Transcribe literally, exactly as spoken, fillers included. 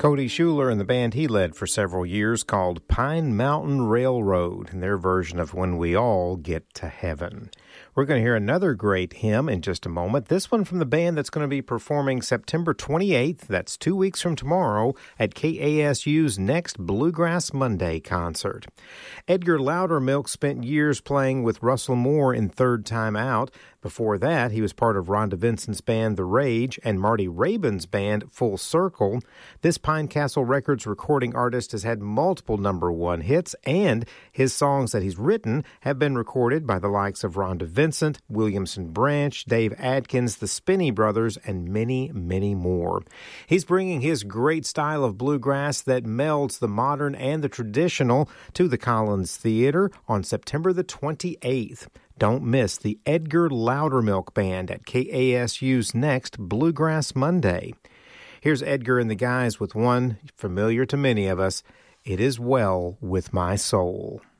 Cody Schuler and the band he led for several years called Pine Mountain Railroad and their version of When We All Get to Heaven. We're going to hear another great hymn in just a moment. This one from the band that's going to be performing September twenty-eighth, that's two weeks from tomorrow, at K A S U's next Bluegrass Monday concert. Edgar Loudermilk spent years playing with Russell Moore in Third Time Out. Before that, he was part of Rhonda Vincent's band The Rage and Marty Raybon's band Full Circle. This Pinecastle Records recording artist has had multiple number one hits, and his songs that he's written have been recorded by the likes of Rhonda Vincent, Williamson Branch, Dave Adkins, the Spinney Brothers, and many, many more. He's bringing his great style of bluegrass that melds the modern and the traditional to the Collins Theater on September the twenty-eighth. Don't miss the Edgar Loudermilk Band at K A S U's next Bluegrass Monday. Here's Edgar and the guys with one familiar to many of us, It Is Well With My Soul.